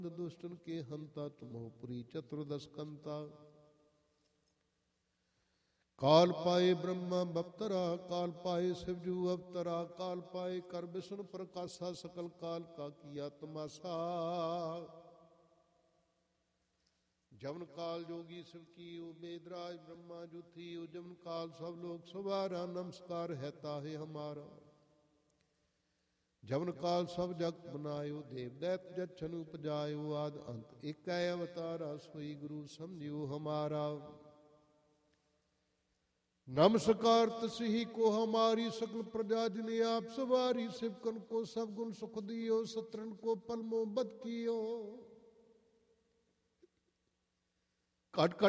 दुष्टन के हंता तुमोपुरी चतुर्दश कंता। काल पाए ब्रह्मा बप्तरा, काल पाए शिवजू अवतरा, काल पाए कर विष्णु प्रकाशा, सकल काल का किया तमाशा। जमन काल जोगी शिव की वेदराज ब्रह्मा जो थी, जमन काल सब लोग सवारा, नमस्कार है ताहे हमारा। जमन काल सब जगत बनायो, देव दैत जच्छन उपजायो, आद अंत एक अवतारा, सोई गुरु समझियो हमारा। नमस्कार तस्ही को हमारी, सकल प्रजा जिने आप सवारी, शिवकन को सब गुण सुख दियो, सत्रन को पल मोहब्बत कियो। Cut cut